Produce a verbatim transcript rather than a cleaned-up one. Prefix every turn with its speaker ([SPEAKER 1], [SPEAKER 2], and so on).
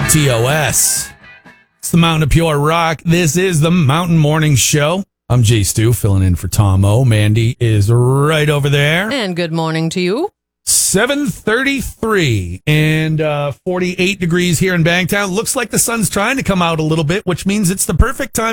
[SPEAKER 1] T O S. It's the Mountain of Pure Rock. This is the Mountain Morning Show. I'm Jay Stu, filling in for Tom O. Mandy is right over there.
[SPEAKER 2] And good morning to you.
[SPEAKER 1] seven thirty-three and uh, forty-eight degrees here in Bangtown. Looks like the sun's trying to come out a little bit, which means it's the perfect time